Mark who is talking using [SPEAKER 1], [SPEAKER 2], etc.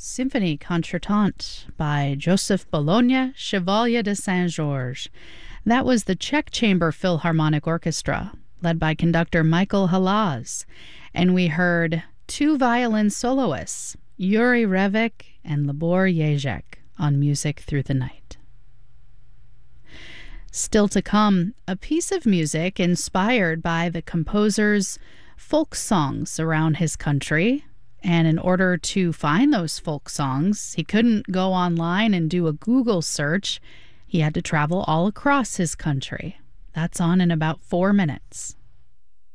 [SPEAKER 1] Symphonie Concertante by Joseph Bologna, Chevalier de Saint-Georges. That was the Czech Chamber Philharmonic Orchestra, led by conductor Michael Halaz. And we heard two violin soloists, Yuri Revik and Libor Jezek, on Music Through the Night. Still to come, a piece of music inspired by the composer's folk songs around his country. And in order to find those folk songs, he couldn't go online and do a Google search. He had to travel all across his country. That's on in about 4 minutes.